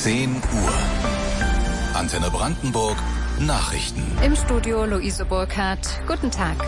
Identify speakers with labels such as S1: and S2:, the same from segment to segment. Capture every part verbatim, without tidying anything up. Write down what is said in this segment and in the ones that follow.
S1: zehn Uhr. Antenne Brandenburg Nachrichten.
S2: Im Studio Luise Burkhardt. Guten Tag.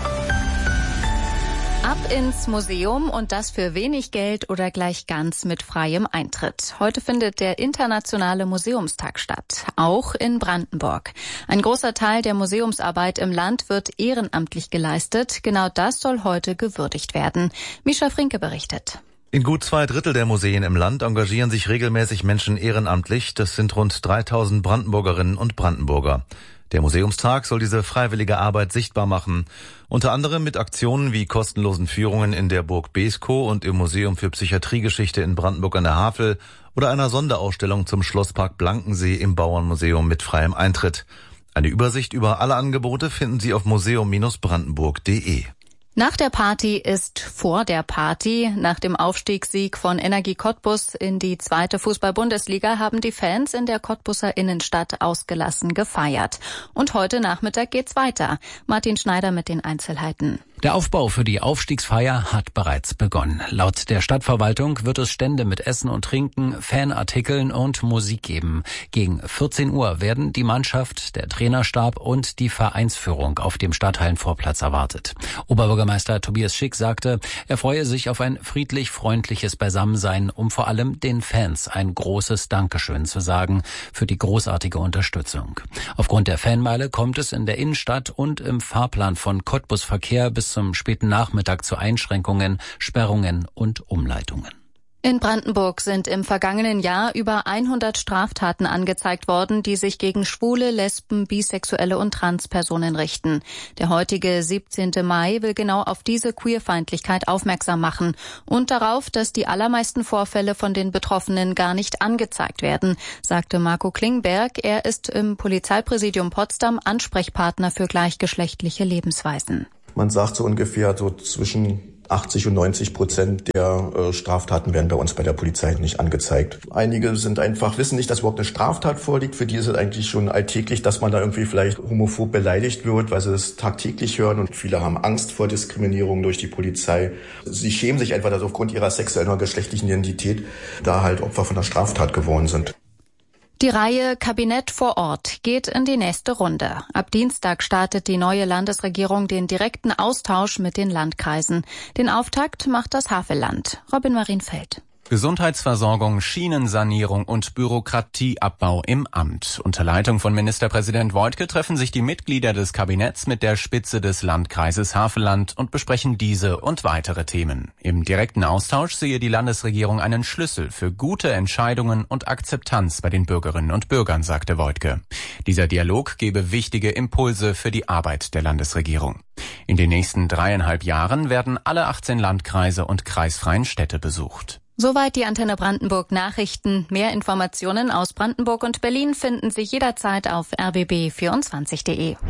S2: Ab ins Museum und das für wenig Geld oder gleich ganz mit freiem Eintritt. Heute findet der Internationale Museumstag statt, auch in Brandenburg. Ein großer Teil der Museumsarbeit im Land wird ehrenamtlich geleistet. Genau das soll heute gewürdigt werden. Mischa Frinke berichtet.
S3: In gut zwei Drittel der Museen im Land engagieren sich regelmäßig Menschen ehrenamtlich. Das sind rund dreitausend Brandenburgerinnen und Brandenburger. Der Museumstag soll diese freiwillige Arbeit sichtbar machen. Unter anderem mit Aktionen wie kostenlosen Führungen in der Burg Beeskow und im Museum für Psychiatriegeschichte in Brandenburg an der Havel oder einer Sonderausstellung zum Schlosspark Blankensee im Bauernmuseum mit freiem Eintritt. Eine Übersicht über alle Angebote finden Sie auf museum Bindestrich brandenburg punkt de.
S2: Nach der Party ist vor der Party. Nach dem Aufstiegssieg von Energie Cottbus in die zweite Fußball-Bundesliga haben die Fans in der Cottbuser Innenstadt ausgelassen gefeiert. Und heute Nachmittag geht's weiter. Martin Schneider mit den Einzelheiten.
S4: Der Aufbau für die Aufstiegsfeier hat bereits begonnen. Laut der Stadtverwaltung wird es Stände mit Essen und Trinken, Fanartikeln und Musik geben. Gegen vierzehn Uhr werden die Mannschaft, der Trainerstab und die Vereinsführung auf dem Stadthallenvorplatz erwartet. Oberbürgermeister Tobias Schick sagte, er freue sich auf ein friedlich-freundliches Beisammensein, um vor allem den Fans ein großes Dankeschön zu sagen für die großartige Unterstützung. Aufgrund der Fanmeile kommt es in der Innenstadt und im Fahrplan von Cottbus Verkehr bis zum späten Nachmittag zu Einschränkungen, Sperrungen und Umleitungen.
S2: In Brandenburg sind im vergangenen Jahr über hundert Straftaten angezeigt worden, die sich gegen Schwule, Lesben, Bisexuelle und Transpersonen richten. Der heutige siebzehnten Mai will genau auf diese Queerfeindlichkeit aufmerksam machen und darauf, dass die allermeisten Vorfälle von den Betroffenen gar nicht angezeigt werden, sagte Marco Klingberg. Er ist im Polizeipräsidium Potsdam Ansprechpartner für gleichgeschlechtliche Lebensweisen.
S5: Man sagt so ungefähr so zwischen achtzig und neunzig Prozent der äh, Straftaten werden bei uns bei der Polizei nicht angezeigt. Einige sind einfach, wissen nicht, dass überhaupt eine Straftat vorliegt. Für die ist es eigentlich schon alltäglich, dass man da irgendwie vielleicht homophob beleidigt wird, weil sie es tagtäglich hören. Und viele haben Angst vor Diskriminierung durch die Polizei. Sie schämen sich einfach, dass sie aufgrund ihrer sexuellen oder geschlechtlichen Identität da halt Opfer von einer Straftat geworden sind.
S2: Die Reihe Kabinett vor Ort geht in die nächste Runde. Ab Dienstag startet die neue Landesregierung den direkten Austausch mit den Landkreisen. Den Auftakt macht das Havelland. Robin Marienfeld.
S6: Gesundheitsversorgung, Schienensanierung und Bürokratieabbau im Amt. Unter Leitung von Ministerpräsident Woidke treffen sich die Mitglieder des Kabinetts mit der Spitze des Landkreises Havelland und besprechen diese und weitere Themen. Im direkten Austausch sehe die Landesregierung einen Schlüssel für gute Entscheidungen und Akzeptanz bei den Bürgerinnen und Bürgern, sagte Woidke. Dieser Dialog gebe wichtige Impulse für die Arbeit der Landesregierung. In den nächsten dreieinhalb Jahren werden alle achtzehn Landkreise und kreisfreien Städte besucht.
S2: Soweit die Antenne Brandenburg Nachrichten. Mehr Informationen aus Brandenburg und Berlin finden Sie jederzeit auf r b b vierundzwanzig punkt de.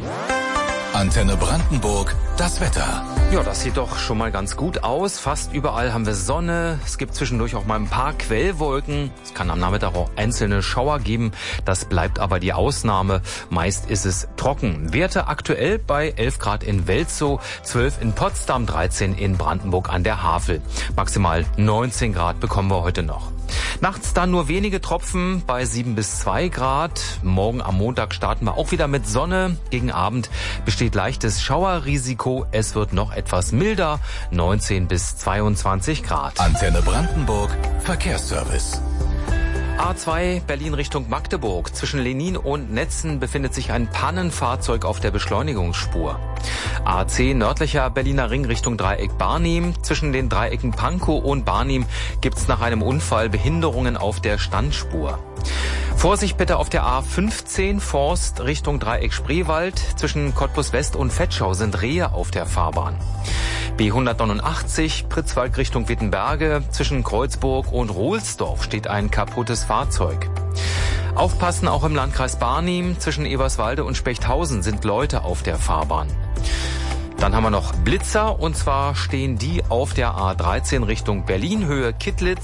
S1: Antenne Brandenburg, das Wetter.
S7: Ja, das sieht doch schon mal ganz gut aus. Fast überall haben wir Sonne. Es gibt zwischendurch auch mal ein paar Quellwolken. Es kann am Nachmittag auch einzelne Schauer geben. Das bleibt aber die Ausnahme. Meist ist es trocken. Werte aktuell bei elf Grad in Welzow, zwölf in Potsdam, dreizehn in Brandenburg an der Havel. Maximal neunzehn Grad bekommen wir heute noch. Nachts dann nur wenige Tropfen bei sieben bis zwei Grad. Morgen am Montag starten wir auch wieder mit Sonne. Gegen Abend besteht leichtes Schauerrisiko. Es wird noch etwas milder, neunzehn bis zweiundzwanzig Grad.
S1: Antenne Brandenburg, Verkehrsservice.
S7: A zwei Berlin Richtung Magdeburg. Zwischen Lenin und Netzen befindet sich ein Pannenfahrzeug auf der Beschleunigungsspur. A zehn nördlicher Berliner Ring Richtung Dreieck Barnim. Zwischen den Dreiecken Pankow und Barnim gibt es nach einem Unfall Behinderungen auf der Standspur. Vorsicht bitte auf der A fünfzehn Forst Richtung Dreieck Spreewald. Zwischen Cottbus West und Vetschau sind Rehe auf der Fahrbahn. B hundertneunundachtzig Pritzwalk Richtung Wittenberge. Zwischen Kreuzburg und Rohlsdorf steht ein kaputtes Fahrzeug. Aufpassen auch im Landkreis Barnim. Zwischen Eberswalde und Spechthausen sind Leute auf der Fahrbahn. Dann haben wir noch Blitzer, und zwar stehen die auf der A dreizehn Richtung Berlin, Höhe Kittlitz.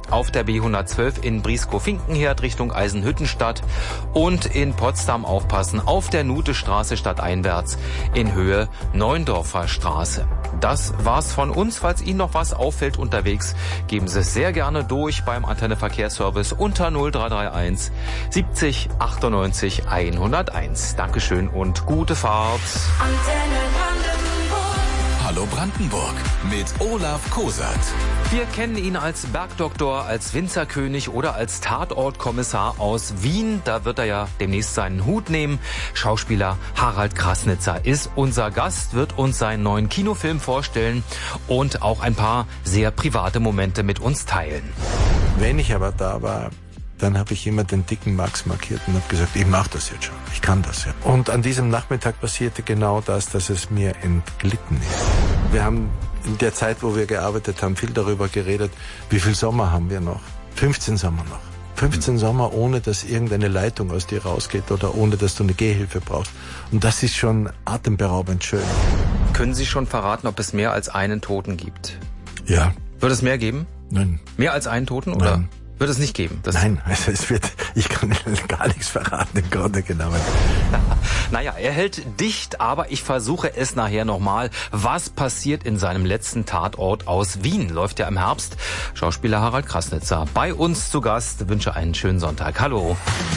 S7: auf der B hundertzwölf in Brieskow-Finkenherd Richtung Eisenhüttenstadt und in Potsdam aufpassen auf der Nutestraße stadteinwärts in Höhe Neundorfer Straße. Das war's von uns. Falls Ihnen noch was auffällt unterwegs, geben Sie es sehr gerne durch beim Antenne Verkehrsservice unter null drei drei eins siebzig achtundneunzig hunderteins. Dankeschön und gute Fahrt.
S1: Antenne Brandenburg. Hallo Brandenburg mit Olaf Kosert.
S7: Wir kennen ihn als Bergdoktor, als Winzerkönig oder als Tatortkommissar aus Wien. Da wird er ja demnächst seinen Hut nehmen. Schauspieler Harald Krasnitzer ist unser Gast, wird uns seinen neuen Kinofilm vorstellen und auch ein paar sehr private Momente mit uns teilen.
S8: Wenn ich aber da war, dann habe ich immer den dicken Max markiert und habe gesagt, ich mache das jetzt schon, ich kann das ja. Und an diesem Nachmittag passierte genau das, dass es mir entglitten ist. Wir haben in der Zeit, wo wir gearbeitet haben, viel darüber geredet, wie viel Sommer haben wir noch? fünfzehn Sommer noch. fünfzehn mhm. Sommer, ohne dass irgendeine Leitung aus dir rausgeht oder ohne dass du eine Gehhilfe brauchst. Und das ist schon atemberaubend schön.
S7: Können Sie schon verraten, ob es mehr als einen Toten gibt?
S8: Ja.
S7: Wird es mehr geben?
S8: Nein.
S7: Mehr als einen Toten, oder?
S8: Nein.
S7: Wird es nicht geben? Das
S8: Nein, also es wird, ich kann gar nichts verraten, im Grunde genommen.
S7: Naja, er hält dicht, aber ich versuche es nachher nochmal. Was passiert in seinem letzten Tatort aus Wien? Läuft ja im Herbst. Schauspieler Harald Krasnitzer bei uns zu Gast. Wünsche einen schönen Sonntag. Hallo.